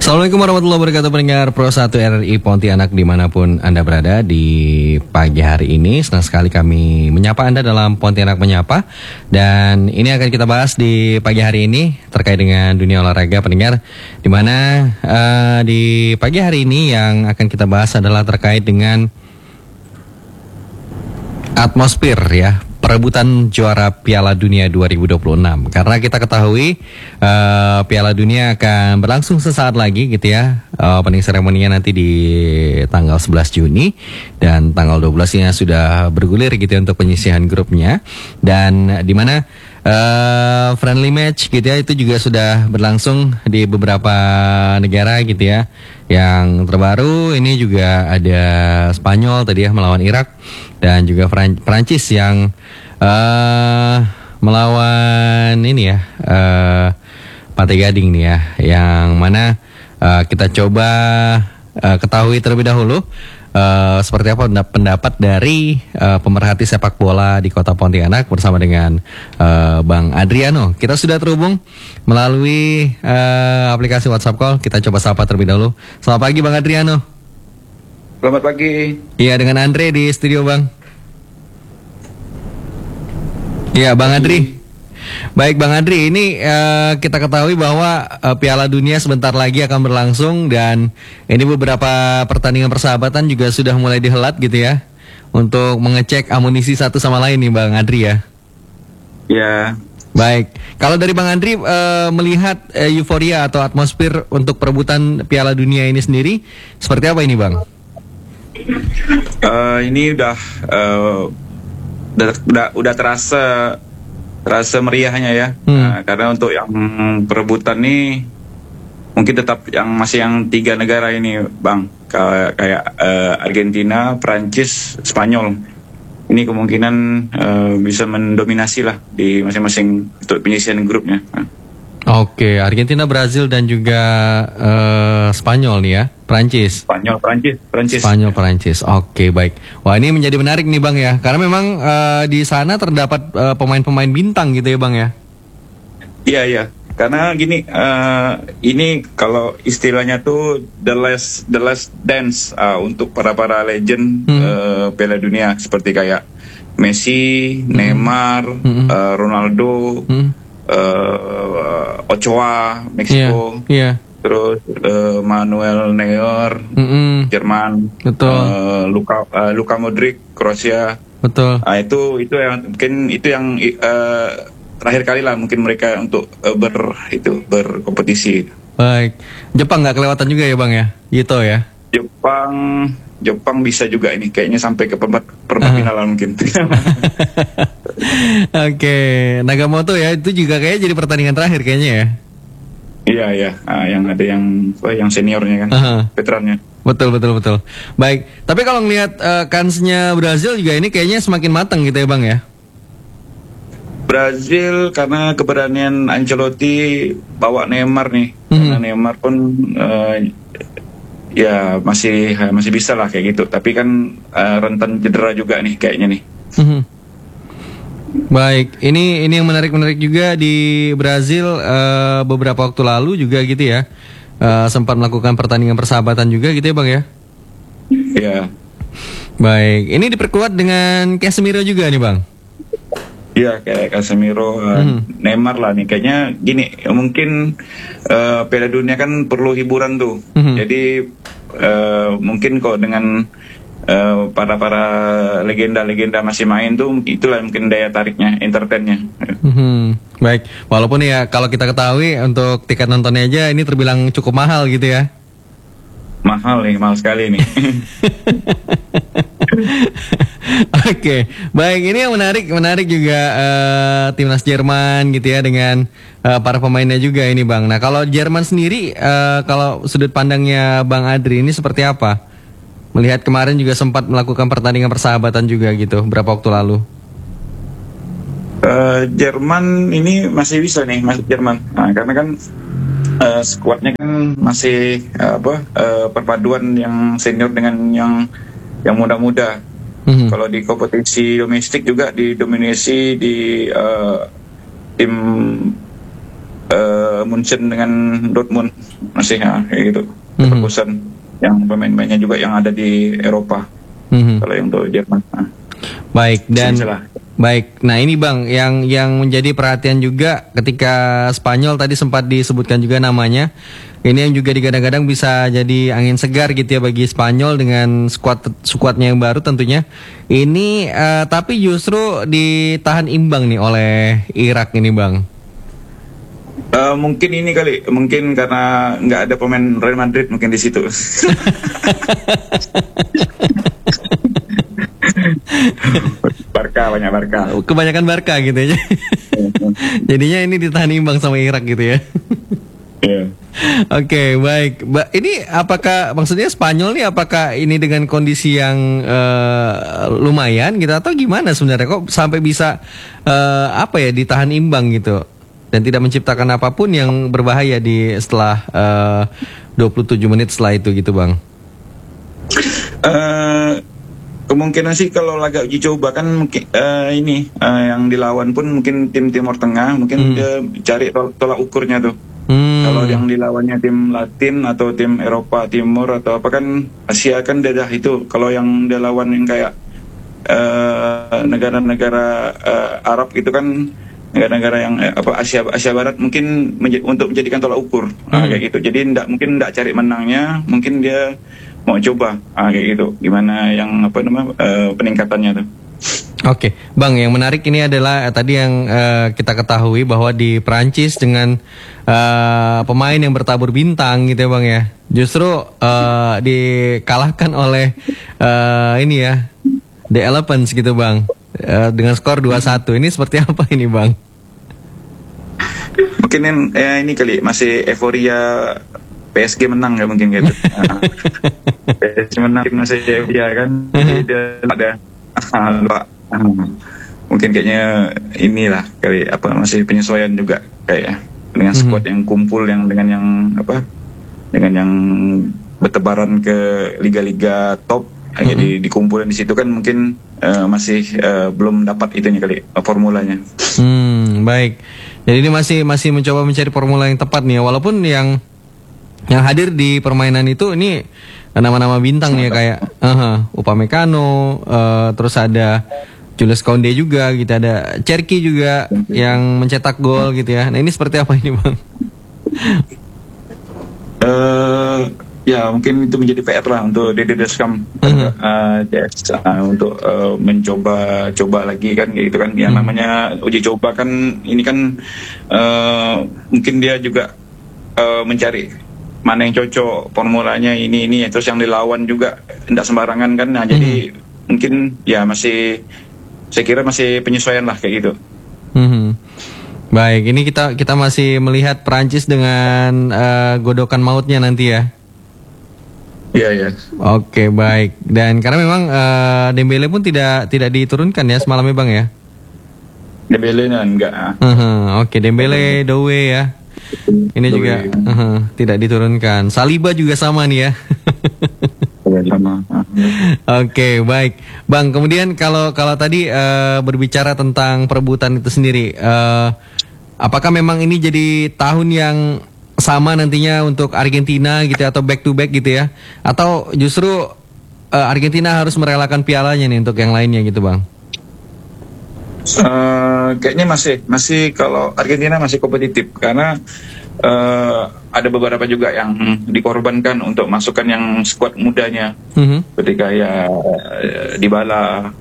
Assalamualaikum warahmatullahi wabarakatuh, pendengar Pro 1 RRI Pontianak dimanapun Anda berada di pagi hari ini. Senang sekali kami menyapa Anda dalam Pontianak Menyapa. Dan ini akan kita bahas di pagi hari ini terkait dengan dunia olahraga, pendengar. Dimana di pagi hari ini yang akan kita bahas adalah terkait dengan atmosfer ya, perebutan juara Piala Dunia 2026. Karena kita ketahui Piala Dunia akan berlangsung sesaat lagi gitu ya. Opening seremoninya nanti di tanggal 11 Juni dan tanggal 12-nya sudah bergulir gitu ya untuk penyisihan grupnya. Dan di mana friendly match gitu ya, itu juga sudah berlangsung di beberapa negara gitu ya. Yang terbaru ini juga ada Spanyol tadi ya melawan Irak, dan juga Prancis yang melawan ini ya Pantai Gading nih ya, yang mana kita coba ketahui terlebih dahulu seperti apa pendapat dari pemerhati sepak bola di Kota Pontianak bersama dengan Bang Adriano. Kita sudah terhubung melalui aplikasi WhatsApp call. Kita coba sapa terlebih dahulu. Selamat pagi Bang Adriano. Selamat pagi. Iya, dengan Andre di studio Bang. Iya Bang Adri. Baik Bang Adri, ini kita ketahui bahwa Piala Dunia sebentar lagi akan berlangsung, dan ini beberapa pertandingan persahabatan juga sudah mulai dihelat gitu ya, untuk mengecek amunisi satu sama lain nih Bang Adri ya. Ya. Baik, kalau dari Bang Andri melihat euforia atau atmosfer untuk perebutan Piala Dunia ini sendiri seperti apa ini Bang? Ini udah terasa meriahnya ya. Karena untuk yang perebutan nih mungkin tetap masih yang 3 negara ini Bang, kayak Argentina, Prancis, Spanyol. Ini kemungkinan bisa mendominasi lah di masing-masing untuk penyisihan grupnya. Oke, Argentina, Brazil dan juga Spanyol nih ya, Prancis. Spanyol, Prancis. Oke, baik. Wah, ini menjadi menarik nih Bang ya, karena memang di sana terdapat pemain-pemain bintang gitu ya Bang ya. Iya. Karena gini, ini kalau istilahnya tuh the last dance untuk para legend Piala Dunia seperti kayak Messi, Neymar, Ronaldo, Ochoa, Meksiko, terus Manuel Neuer, Jerman, betul. Luka Modric, Kroasia, betul. Itu yang mungkin terakhir kali lah mungkin mereka untuk berkompetisi. Baik, Jepang nggak kelewatan juga ya Bang ya, gitu ya? Jepang bisa juga ini, kayaknya sampai ke perempat finalan mungkin. Oke, Nagamoto ya, itu juga kayaknya jadi pertandingan terakhir kayaknya ya. Iya. Yang ada yang seniornya kan, veterannya. Betul. Baik, tapi kalau ngelihat kansnya Brazil juga ini kayaknya semakin matang gitu ya Bang ya. Brazil karena keberanian Ancelotti bawa Neymar nih, karena Neymar pun ya masih bisa lah kayak gitu, tapi kan rentan cedera juga nih kayaknya nih. Baik, ini yang menarik juga di Brazil beberapa waktu lalu juga gitu ya, sempat melakukan pertandingan persahabatan juga gitu ya Bang ya. Iya. Baik, ini diperkuat dengan Casemiro juga nih Bang. Iya, kayak Casemiro, Neymar lah nih. Kayaknya gini, mungkin Piala Dunia kan perlu hiburan tuh. Jadi mungkin kok dengan para legenda masih main tuh, itulah mungkin daya tariknya, entertainnya. Baik, walaupun ya kalau kita ketahui untuk tiket nontonnya aja ini terbilang cukup mahal gitu ya. Mahal sekali nih. Oke, baik, ini yang menarik juga timnas Jerman gitu ya, dengan para pemainnya juga ini Bang. Nah, kalau Jerman sendiri, kalau sudut pandangnya Bang Adri ini seperti apa? Melihat kemarin juga sempat melakukan pertandingan persahabatan juga gitu, berapa waktu lalu? Jerman ini masih bisa nih, Jerman. Nah, karena kan skuadnya kan masih perpaduan yang senior dengan yang muda-muda. Kalau di kompetisi domestik juga didominasi di tim Munchen dengan Dortmund masih kayak gitu. Leverkusen yang pemain-pemainnya juga yang ada di Eropa. Kalau yang untuk Jerman. Baik, dan baik. Nah, ini Bang yang menjadi perhatian juga ketika Spanyol tadi sempat disebutkan juga namanya. Ini yang juga digadang-gadang bisa jadi angin segar gitu ya bagi Spanyol dengan skuadnya yang baru tentunya. Ini tapi justru ditahan imbang nih oleh Irak ini Bang. Mungkin ini kali, mungkin karena nggak ada pemain Real Madrid mungkin di situ. Banyak Barca. Kebanyakan Barca gitu ya. Jadinya ini ditahan imbang sama Irak gitu ya. Yeah. Oke, baik. Ini apakah maksudnya Spanyol nih apakah ini dengan kondisi yang lumayan gitu atau gimana sebenarnya kok sampai bisa ditahan imbang gitu dan tidak menciptakan apapun yang berbahaya di setelah 27 menit setelah itu gitu, Bang? Kemungkinan sih kalau laga uji coba kan mungkin yang dilawan pun mungkin tim Timur Tengah mungkin dia cari tolak ukurnya tuh. Kalau yang dilawannya tim Latin atau tim Eropa Timur atau apa kan Asia kan dadah itu. Kalau yang dia lawan yang kayak negara-negara Arab gitu kan negara-negara yang Asia Barat mungkin untuk menjadikan tolak ukur kayak gitu. Jadi mungkin nggak cari menangnya, mungkin dia mau coba kayak gitu. Gimana yang peningkatannya tuh. Oke, Bang, yang menarik ini adalah tadi yang kita ketahui bahwa di Prancis dengan pemain yang bertabur bintang gitu ya Bang ya, justru dikalahkan oleh The Elephants gitu Bang, dengan skor 2-1. Ini seperti apa ini Bang? Mungkin ini kali masih euforia PSG menang ya mungkin gitu. PSG menang timnas ya kan, jadi dia ada mungkin kayaknya inilah kali masih penyesuaian juga kayak dengan squad yang kumpul dengan yang bertebaran ke liga-liga top jadi dikumpulin di situ kan mungkin masih belum dapat itunya kali formulanya. Baik. Jadi ini masih mencoba mencari formula yang tepat nih, walaupun yang hadir di permainan itu ini nama-nama bintang nih kayak Upamecano, terus ada Jules Kounde juga gitu, ada Cherki juga yang mencetak gol gitu ya. Nah ini seperti apa ini Bang? Ya mungkin itu menjadi PR lah untuk Dede Deschamps untuk mencoba lagi kan gitu kan. Yang namanya uji coba kan ini kan mungkin dia juga mencari mana yang cocok formulanya ini terus yang dilawan juga tidak sembarangan kan. Nah jadi mungkin ya saya kira masih penyesuaian lah kayak gitu. Baik, ini kita masih melihat Prancis dengan godokan mautnya nanti ya. Iya. Oke, baik. Dan karena memang Dembele pun tidak diturunkan ya semalamnya Bang ya. Dembele enggak. Oke, Dembele, Doué ya. Ini juga tidak diturunkan. Saliba juga sama nih ya. Sama. Oke, baik. Bang, kemudian kalau tadi berbicara tentang perebutan itu sendiri, apakah memang ini jadi tahun yang sama nantinya untuk Argentina gitu atau back to back gitu ya? Atau justru Argentina harus merelakan pialanya nih untuk yang lainnya gitu, Bang? Kayaknya masih kalau Argentina masih kompetitif karena ada beberapa juga yang dikorbankan untuk masukkan yang skuad mudanya, seperti kayak Dybala,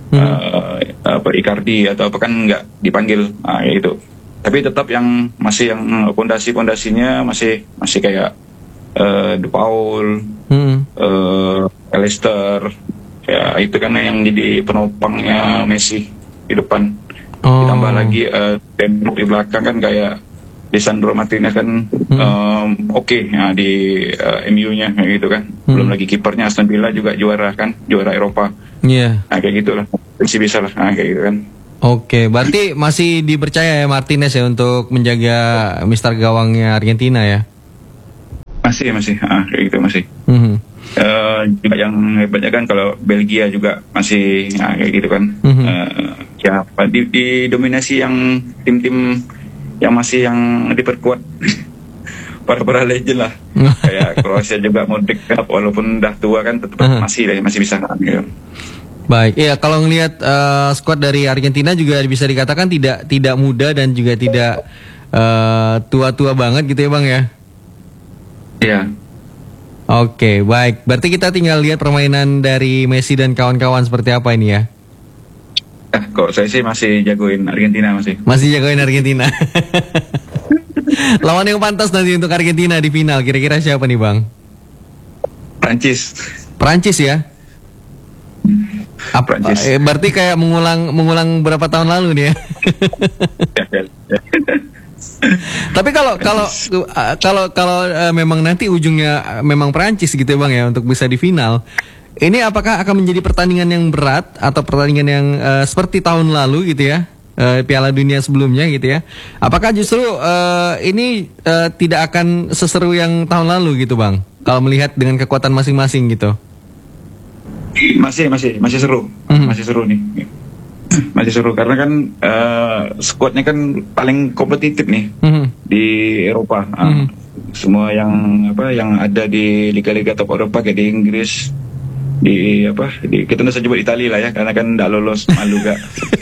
Icardi atau apa kan nggak dipanggil, gitu. Tapi tetap yang pondasinya masih kayak De Paul, Leicester, ya itu kan yang jadi penopangnya Messi di depan. Ditambah lagi di belakang kan kayak Lisandro Martinez kan di MU-nya kayak gitu kan. Belum lagi kipernya Aston Villa juga juara Eropa. Iya. Nah kayak gitulah. Masih bisa lah kayak gitu kan. Oke, berarti masih dipercaya ya Martinez ya untuk menjaga mister gawangnya Argentina ya? Masih kayak gitu masih. Juga yang hebatnya kan kalau Belgia juga masih kayak gitu kan. Didominasi yang tim-tim yang diperkuat para legend lah. Kayak Kroasia juga Modric kan, walaupun udah tua kan tetap masih bisa kan gitu. Baik, ya kalau ngelihat skuad dari Argentina juga bisa dikatakan tidak muda dan juga tidak tua-tua banget gitu ya Bang ya. Iya. Oke, baik. Berarti kita tinggal lihat permainan dari Messi dan kawan-kawan seperti apa ini ya. Kok saya sih masih jagoin Argentina masih. Masih jagoin Argentina. Lawan yang pantas nanti untuk Argentina di final kira-kira siapa nih Bang? Prancis ya? Prancis. Berarti kayak mengulang berapa tahun lalu nih ya? Tapi kalau memang nanti ujungnya memang Prancis gitu ya Bang ya untuk bisa di final. Ini apakah akan menjadi pertandingan yang berat atau pertandingan yang seperti tahun lalu gitu ya? Piala Dunia sebelumnya gitu ya. Apakah justru ini tidak akan seseru yang tahun lalu gitu Bang? Kalau melihat dengan kekuatan masing-masing gitu. Masih seru. Masih seru nih. Masih seru karena kan skuadnya kan paling kompetitif nih di Eropa. Semua yang ada di liga-liga top Eropa kayak di Inggris, kita nggak usah sebut Italia lah ya karena kan nggak lolos, malu gak.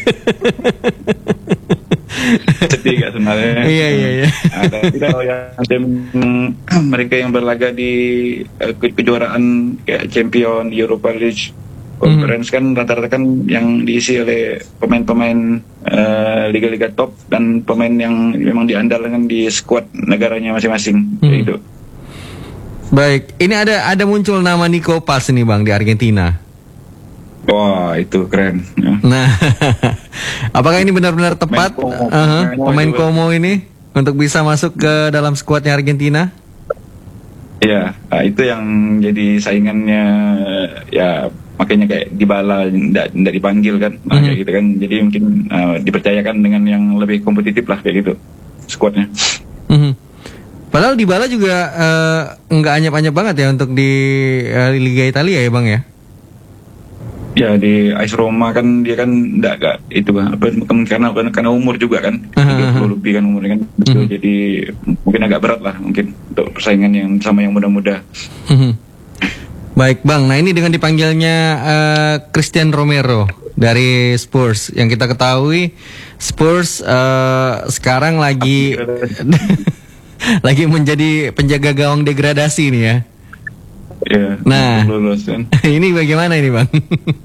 Sedih gak sebenarnya. Iya. Tapi kalau yang tim mereka yang berlaga di kejuaraan kayak Champion, Europa League, Conference kan rata-rata kan yang diisi oleh pemain-pemain liga-liga top dan pemain yang memang diandalkan di skuad negaranya masing-masing gitu. Baik, ini ada muncul nama Nico Paz nih Bang di Argentina. Wah, itu keren. Ya. Nah, apakah ini benar-benar tepat pemain Como ini untuk bisa masuk ke dalam skuadnya Argentina? Ya, itu yang jadi saingannya ya, makanya kayak Dybala tidak dipanggil kan, kayak gitu kan. Jadi mungkin dipercayakan dengan yang lebih kompetitif lah kayak gitu skuadnya. Padahal Dybala juga nggak anyap-anyap banget ya untuk di Liga Italia ya Bang ya? Ya di AS Roma kan dia kan enggak itu karena umur juga kan 30 lebih kan umurnya kan. Jadi mungkin agak berat lah mungkin untuk persaingan yang sama yang muda-muda. Baik Bang, nah ini dengan dipanggilnya Christian Romero dari Spurs yang kita ketahui Spurs sekarang lagi lagi menjadi penjaga gawang degradasi nih ya. Ya, nah, lulus kan. Ini bagaimana ini Bang?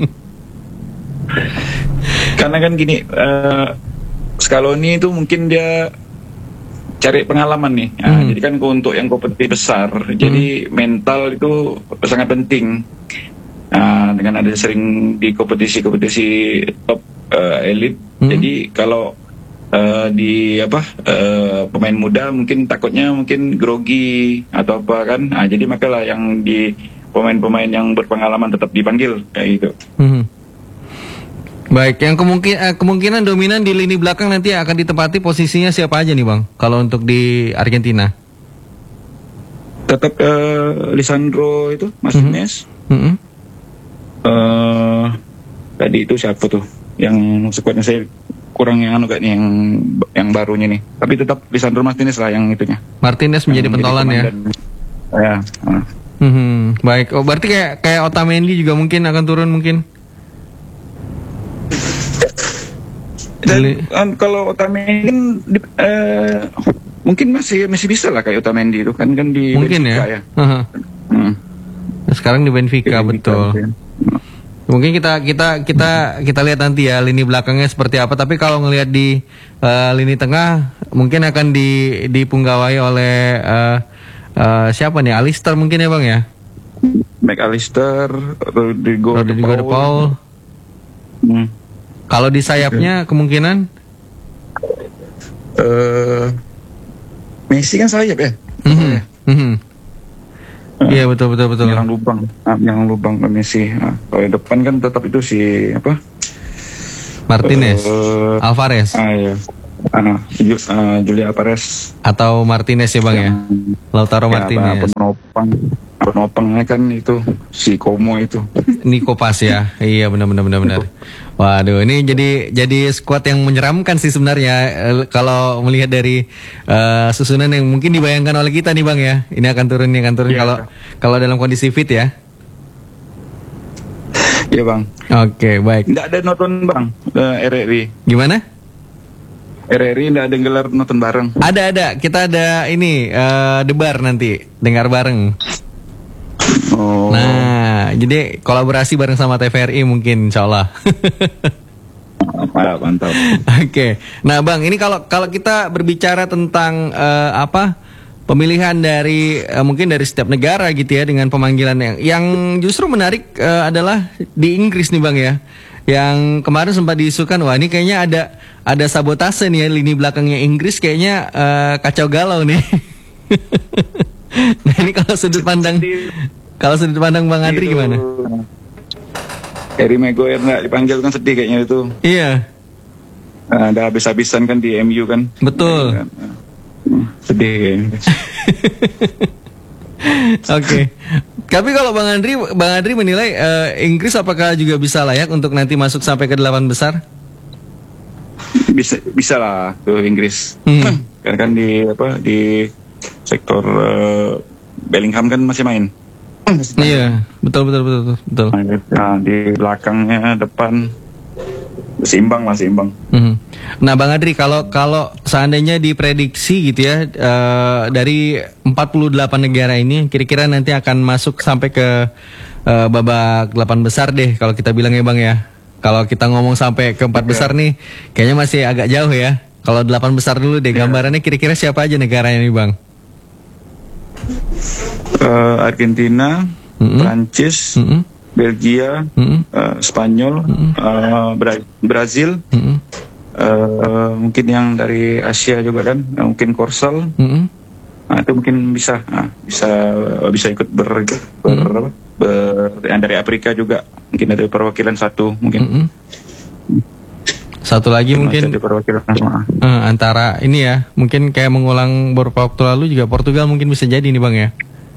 Karena kan gini, Scaloni itu mungkin dia cari pengalaman nih. Jadi kan untuk yang kompetisi besar, jadi mental itu sangat penting. Dengan ada sering di kompetisi-kompetisi top elit, jadi kalau pemain muda mungkin takutnya mungkin grogi atau apa kan, jadi makalah yang di pemain-pemain yang berpengalaman tetap dipanggil kayak gitu. Baik, yang kemungkinan dominan di lini belakang nanti akan ditempati posisinya siapa aja nih Bang kalau untuk di Argentina? Tetap Lisandro itu Martinez. Tadi itu siapa tuh yang skuadnya saya kurang yang yang barunya nih. Tapi tetap Lisandro Martinez lah yang itunya. Martinez menjadi pentolan ya. Ya. Baik. Oh berarti kayak Otamendi juga mungkin akan turun mungkin. Dan kalau Otamendi mungkin masih bisa lah kayak Otamendi itu kan di mungkin Benfica ya. Sekarang di Benfica betul. Ya. Mungkin kita lihat nanti ya lini belakangnya seperti apa. Tapi kalau ngelihat di lini tengah mungkin akan dipunggawai oleh siapa nih? Alistair mungkin ya Bang ya? McAllister, Rodrigo de Paul. Kalau di sayapnya kemungkinan Messi kan sayap ya? Iya betul. Yang lubang ke Messi. Kalau di depan kan tetap itu si apa? Martinez, Alvarez. Iya. Julia Alvarez atau Martinez ya Bang ya? Lautaro Martinez. Penopangnya kan itu si Como itu. Nico Paz ya. Iya benar. Waduh, ini jadi skuad yang menyeramkan sih sebenarnya kalau melihat dari susunan yang mungkin dibayangkan oleh kita nih Bang ya. Ini akan turun Iya. kalau dalam kondisi fit ya. Iya Bang. Oke, baik. Nggak ada nonton Bang, RRI. Gimana? RRI nggak ada gelar nonton bareng. Ada. Kita ada ini debar nanti, dengar bareng. Oh. Nah, jadi kolaborasi bareng sama TVRI mungkin insya Allah. Mantap. Oke. Nah, Bang, ini kalau kita berbicara tentang pemilihan dari mungkin dari setiap negara gitu ya dengan pemanggilan yang justru menarik adalah di Inggris nih Bang ya. Yang kemarin sempat diisukan wah ini kayaknya ada sabotase nih ya lini belakangnya Inggris kayaknya kacau galau nih. Nah, ini kalau sudut pandang Bang Andri gimana? Harry Maguire nggak dipanggil kan sedih kayaknya itu. Iya. Ada habis-habisan kan di MU kan. Betul. Sedih kayaknya. Oke. Tapi kalau Bang Andri menilai Inggris apakah juga bisa layak untuk nanti masuk sampai ke 8 besar? Bisa lah ke Inggris. Karena kan di sektor Bellingham kan masih main. Iya, betul. Nah, di belakangnya depan seimbang. Mhm. Nah, Bang Adri, kalau seandainya diprediksi gitu ya dari 48 negara ini kira-kira nanti akan masuk sampai ke babak 8 besar deh kalau kita bilang ya Bang ya. Kalau kita ngomong sampai ke 4 besar nih kayaknya masih agak jauh ya. Kalau 8 besar dulu deh gambarannya kira-kira siapa aja negaranya nih Bang? Argentina, Prancis, Belgia, Spanyol, Brazil, mungkin yang dari Asia juga kan, mungkin Korsel, nah, itu mungkin bisa ikut yang dari Afrika juga, mungkin ada perwakilan satu mungkin. Satu lagi mungkin antara ini ya, mungkin kayak mengulang beberapa waktu lalu juga Portugal mungkin bisa jadi nih Bang ya.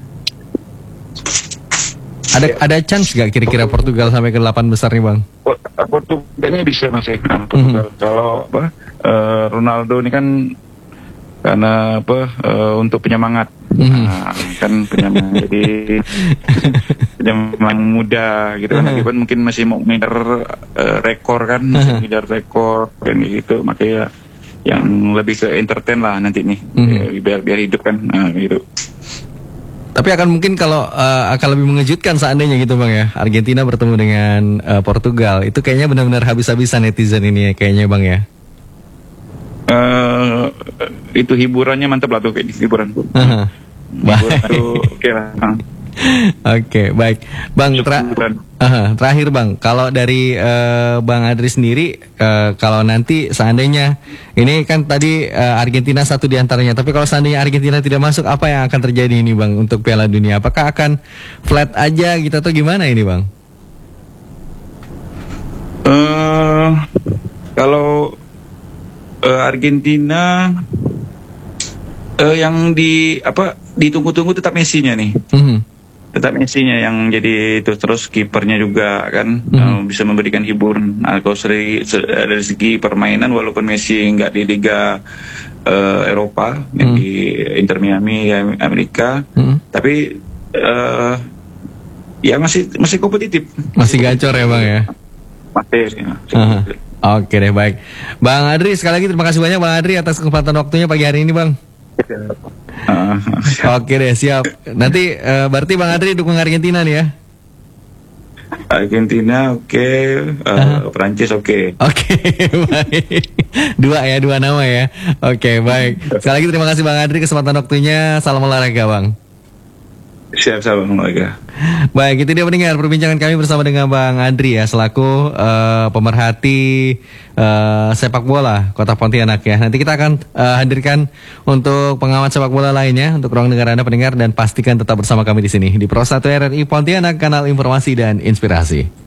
Ada chance gak kira-kira Portugal sampai ke 8 besar nih Bang? Portugalnya bisa masih Portugal. Kalau Ronaldo ini kan karena untuk penyemangat. Nah, kan penyemangat jadi penyemangat muda gitu kan. Lagi mungkin masih mau ngejar rekor kan, ngejar rekor kan gitu. Makanya yang lebih ke entertain lah nanti nih, biar hidup kan, gitu. Tapi akan mungkin kalau akan lebih mengejutkan seandainya gitu Bang ya. Argentina bertemu dengan Portugal. Itu kayaknya benar-benar habis-habisan netizen ini ya, kayaknya Bang ya. Itu hiburannya mantap lah tuh kayak hiburan. Baik. Oke lah. Oke, baik. Bang, terakhir Bang, kalau dari Bang Adri sendiri, kalau nanti seandainya, ini kan tadi Argentina satu di antaranya, tapi kalau seandainya Argentina tidak masuk, apa yang akan terjadi ini Bang untuk Piala Dunia? Apakah akan flat aja gitu atau gimana ini Bang? Kalau Argentina yang ditunggu-tunggu tetap Messi-nya nih. Tetap Messi-nya yang jadi itu, terus kipernya juga kan bisa memberikan hiburan. Nah, kalau dari segi permainan walaupun Messi nggak di Liga Eropa di Inter Miami Amerika, tapi ya masih kompetitif. Masih gacor ya Bang ya. Masih. Oke deh, baik. Bang Adri, sekali lagi terima kasih banyak Bang Adri atas kesempatan waktunya pagi hari ini Bang. Oke deh, siap. Nanti berarti Bang Adri dukung Argentina nih ya? Argentina oke. Prancis oke. Oke, baik. Dua nama ya. Oke, baik. Sekali lagi terima kasih Bang Adri kesempatan waktunya. Salam olahraga Bang. Siap olahraga. Baik, itu dia pendengar perbincangan kami bersama dengan Bang Adri ya, selaku pemerhati sepak bola Kota Pontianak ya. Nanti kita akan hadirkan untuk pengamat sepak bola lainnya untuk ruang dengar Anda pendengar, dan pastikan tetap bersama kami di sini di Pro 1 RRI Pontianak, kanal informasi dan inspirasi.